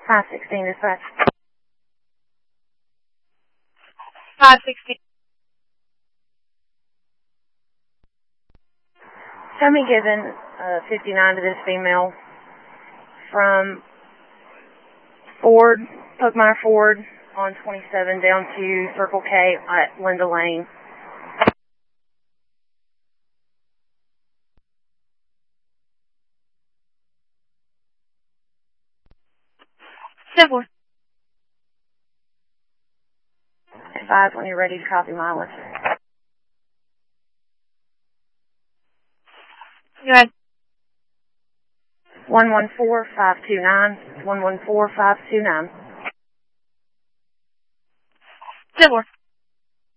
516 dispatch. 516. Show me given 59 to this female from Ford, Pokemon Ford on 27 down to Circle K at Linda Lane. Simple. Advise when you're ready to copy mileage. Go ahead. 114529. 114529. Simple.